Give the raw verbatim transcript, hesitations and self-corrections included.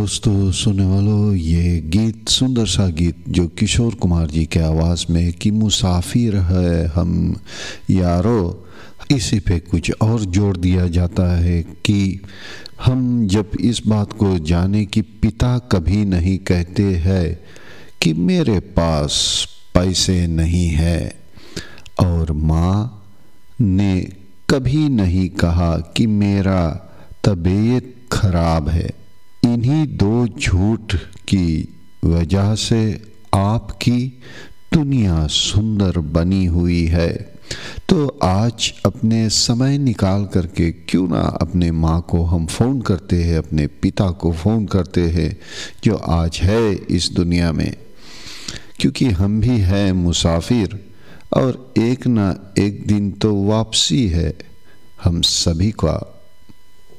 दोस्तों, सुनने वालों, ये गीत सुंदर सा गीत जो किशोर कुमार जी के आवाज़ में कि मुसाफिर है हम यारो, इसी पे कुछ और जोड़ दिया जाता है कि हम जब इस बात को जाने कि पिता कभी नहीं कहते हैं कि मेरे पास पैसे नहीं है, और माँ ने कभी नहीं कहा कि मेरा तबीयत खराब है। इन्हीं दो झूठ की वजह से आपकी दुनिया सुंदर बनी हुई है। तो आज अपने समय निकाल करके क्यों ना अपने माँ को हम फ़ोन करते हैं, अपने पिता को फ़ोन करते हैं जो आज है इस दुनिया में, क्योंकि हम भी हैं मुसाफिर और एक ना एक दिन तो वापसी है हम सभी का।